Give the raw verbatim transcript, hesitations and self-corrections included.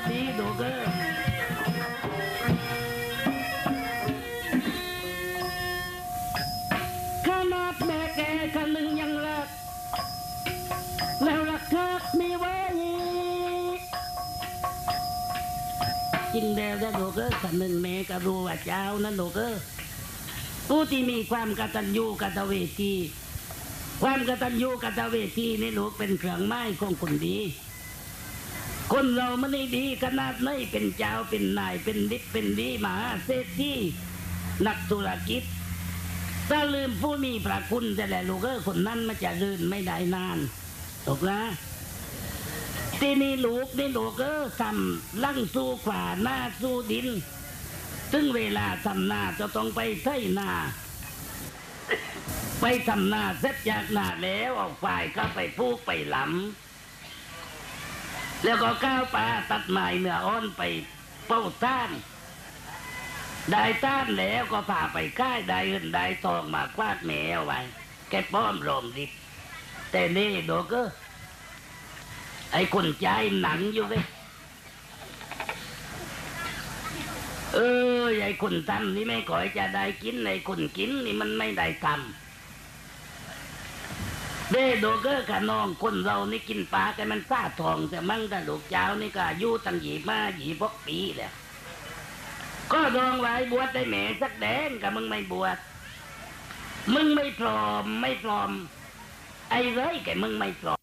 ดีดูเกอขนาดแม่แกคนหนึ่งยังรักแล้วรักเธอมีไว้จริงแล้วนะดูเกอคนหนึ่งแม่ก็รู้ว่าเจ้านะดูเกอผู้ที่มีความกตัญญูกตเวทีความกตัญญูกตเวทีนี่ลูกเป็นเครื่องไม้ของคนดีคนเรามันไม่ดีขนาดไหนเป็นเจ้าเป็นนายเป็นดิบเป็นดีมหาเศรษฐีนักธุรกิจถ้าลืมผู้มีพระคุณแต่แหละลูกเออคนนั้นมันจะลืมไม่ได้นานถูกนะที่นี่ลูกนี่ลูกเออทำลั่งสู้ขวาหน้าสู้ดินถึงเวลาทำหน้าจะต้องไปไถหน้าไปทำหน้าเสร็จจากหน้าแล้วเอาฝ่ายก็ไปพูกไปหลำแล้วก็ก้าวป่าตัดไม้เนื้ออ้อนไปเป้าต้านได้ต้านแล้วก็พาไปค่ายได้เงินได้ทองมากวาดแมวไว้แกป้อมรมดิบแต่นี่โดก็ไอ้คนใจหนังอยู่เว้ยเออไอ้คนทำนี่ไม่ก่อยจะได้กินไอ้คนกินนี่มันไม่ได้ทำเด้โดเกอร์กับน้องคนเรานี่กินปลากันมันซาทองแต่มั่งกับลูกเจ้านี่ก็อายุตั้งหยีมาหยีพกปีแล้วก็ดองไว้บวชได้แหมสักแดงกับมึงไม่บวชมึงไม่พร้อมไม่พร้อมไอ้ไรแกมึงไม่พร้อ